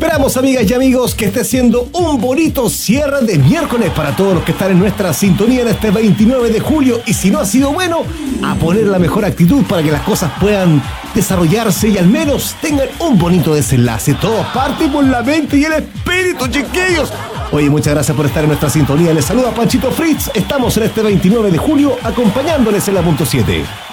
Esperamos, amigas y amigos, que esté siendo un bonito cierre de miércoles para todos los que están en nuestra sintonía en este 29 de julio. Y si no ha sido bueno, a poner la mejor actitud para que las cosas puedan desarrollarse y al menos tengan un bonito desenlace. Todo parte por la mente y el espíritu, chiquillos. Oye, muchas gracias por estar en nuestra sintonía. Les saluda Panchito Fritz. Estamos en este 29 de julio acompañándoles en la punto 7.